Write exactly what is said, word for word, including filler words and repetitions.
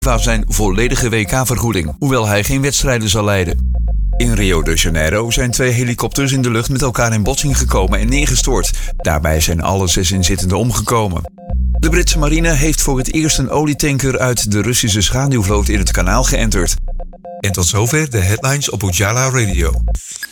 zijn volledige W K-vergoeding, hoewel hij geen wedstrijden zal leiden. In Rio de Janeiro zijn twee helikopters in de lucht met elkaar in botsing gekomen en neergestort. Daarbij zijn alle zes inzittenden omgekomen. De Britse marine heeft voor het eerst een olietanker uit de Russische schaduwvloot in het kanaal geënterd. En tot zover de headlines op Ujala Radio.